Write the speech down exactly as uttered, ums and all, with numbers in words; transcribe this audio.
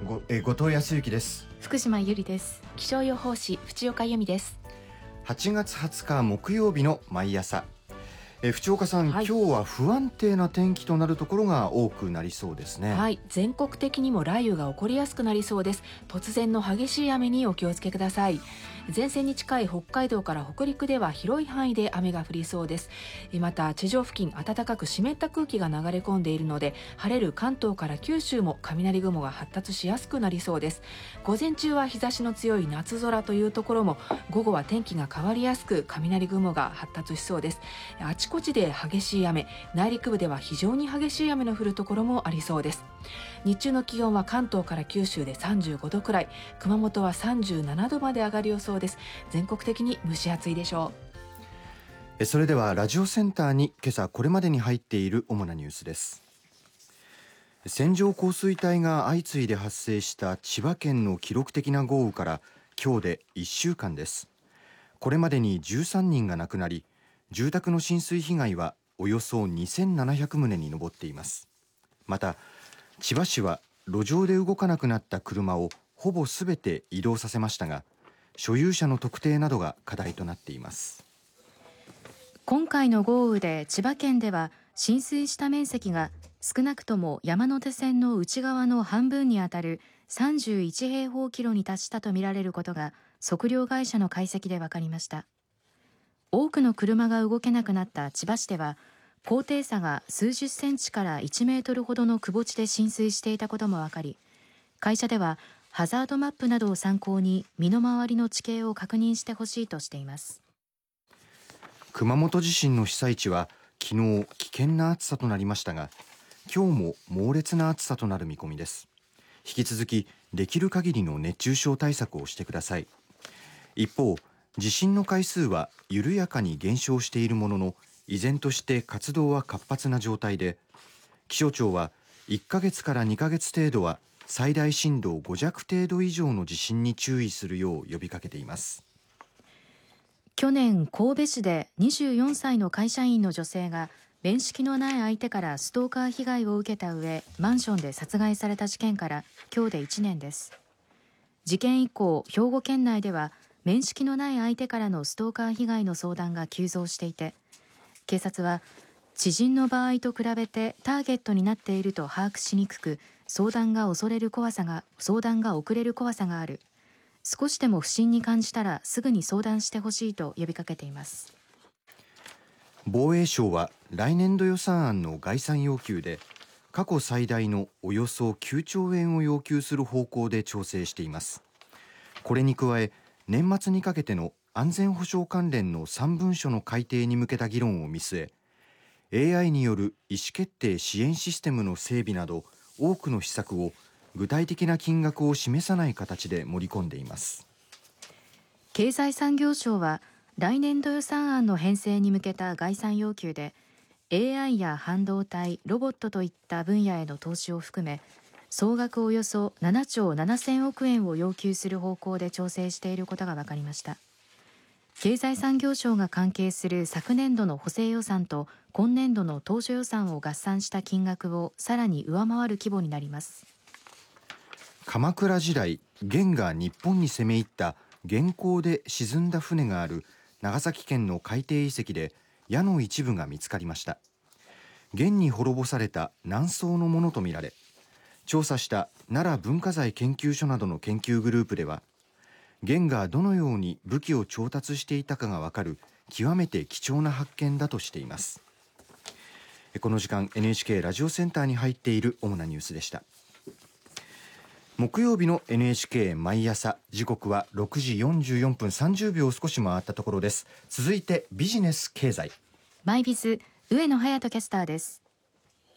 ごえ後藤康之です。 福島由里です。気象予報士淵岡由美です。 はちがつはつか木曜日の毎朝、え淵岡さん、はい、今日は不安定な天気となるところが多くなりそうですね。 はい、全国的にも雷雨が起こりやすくなりそうです。突然の激しい雨にお気をつけください。前線に近い北海道から北陸では広い範囲で雨が降りそうです。また地上付近暖かく湿った空気が流れ込んでいるので、晴れる関東から九州も雷雲が発達しやすくなりそうです。午前中は日差しの強い夏空というところも、午後は天気が変わりやすく雷雲が発達しそうです。あちこちで激しい雨、内陸部では非常に激しい雨の降るところもありそうです。日中の気温は関東から九州でさんじゅうごどくらい、熊本はさんじゅうななどまで上がる予想です。全国的に蒸し暑いでしょう。それではラジオセンターに今朝これまでに入っている主なニュースです。線状降水帯が相次いで発生した千葉県の記録的な豪雨から今日でいっしゅうかんです。これまでにじゅうさんにんが亡くなり、住宅の浸水被害はおよそにせんななひゃくとうに上っています。また千葉市は路上で動かなくなった車をほぼすべて移動させましたが、所有者の特定などが課題となっています。 今回の豪雨で千葉県では浸水した面積が少なくとも山手線の内側の半分にあたるさんじゅういちへいほうキロに達したとみられることが測量会社の解析で分かりました。多くの車が動けなくなった千葉市では、高低差が数十センチからいちメートルほどの窪地で浸水していたことも分かり、会社ではハザードマップなどを参考に身の回りの地形を確認してほしいとしています。 熊本地震の被災地は昨日危険な暑さとなりましたが、今日も猛烈な暑さとなる見込みです。引き続きできる限りの熱中症対策をしてください。一方、地震の回数は緩やかに減少しているものの、依然として活動は活発な状態で、気象庁はいっかげつからにかげつ程度は最大震度ごじゃく程度以上の地震に注意するよう呼びかけています。 去年神戸市でにじゅうよんさいの会社員の女性が面識のない相手からストーカー被害を受けた上、マンションで殺害された事件から今日でいちねんです。事件以降、兵庫県内では面識のない相手からのストーカー被害の相談が急増していて、警察は知人の場合と比べてターゲットになっていると把握しにくく、相談が恐れる怖さが相談が遅れる怖さがある、少しでも不審に感じたらすぐに相談してほしいと呼びかけています。 防衛省は来年度予算案の概算要求で過去最大のおよそきゅうちょうえんを要求する方向で調整しています。これに加え、年末にかけての安全保障関連のさんぶんしょの改定に向けた議論を見据え、 エーアイ による意思決定支援システムの整備など多くの施策を具体的な金額を示さない形で盛り込んでいます。 経済産業省は来年度予算案の編成に向けた概算要求で エーアイ や半導体、ロボットといった分野への投資を含め、総額およそななちょうななせんおくえんを要求する方向で調整していることが分かりました。経済産業省が関係する昨年度の補正予算と今年度の当初予算を合算した金額をさらに上回る規模になります。 鎌倉時代、元が日本に攻め入った元寇で沈んだ船がある長崎県の海底遺跡で矢の一部が見つかりました。元に滅ぼされた南宋のものとみられ、調査した奈良文化財研究所などの研究グループでは、元がどのように武器を調達していたかがわかる極めて貴重な発見だとしています。この時間 エヌエイチケー ラジオセンターに入っている主なニュースでした。木曜日の エヌエイチケー 毎朝、時刻はろくじよんじゅうよんぷんさんじゅうびょう少し回ったところです。続いてビジネス経済、 マイビズ上野隼人キャスターです。